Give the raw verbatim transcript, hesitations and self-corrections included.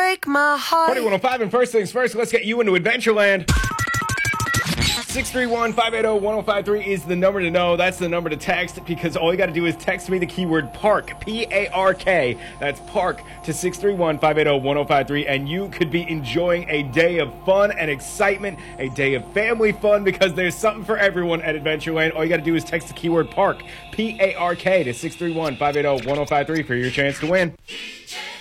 break my heart. Party one oh five, and first things first, let's get you into Adventureland. six three one, five eight zero, one zero five three is the number to know. That's the number to text, because all you got to do is text me the keyword PARK, P A R K. That's PARK to six three one, five eight zero, one zero five three, and you could be enjoying a day of fun and excitement, a day of family fun, because there's something for everyone at Adventureland. All you got to do is text the keyword PARK, P A R K, to six three one, five eight zero, one zero five three for your chance to win.